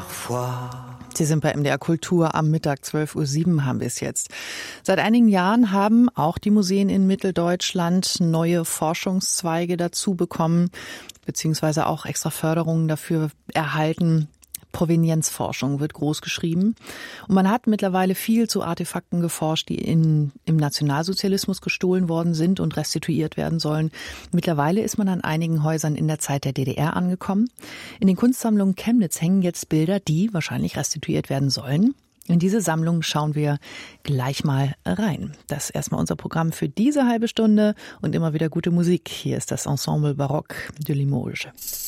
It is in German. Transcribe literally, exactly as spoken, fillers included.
fois. Sie sind bei M D R Kultur am Mittag, zwölf Uhr sieben haben wir es jetzt. Seit einigen Jahren haben auch die Museen in Mitteldeutschland neue Forschungszweige dazu bekommen, beziehungsweise auch extra Förderungen dafür erhalten. Provenienzforschung wird groß geschrieben. Und man hat mittlerweile viel zu Artefakten geforscht, die in, im Nationalsozialismus gestohlen worden sind und restituiert werden sollen. Mittlerweile ist man an einigen Häusern in der Zeit der D D R angekommen. In den Kunstsammlungen Chemnitz hängen jetzt Bilder, die wahrscheinlich restituiert werden sollen. In diese Sammlung schauen wir gleich mal rein. Das ist erstmal unser Programm für diese halbe Stunde und immer wieder gute Musik. Hier ist das Ensemble Baroque de Limoges.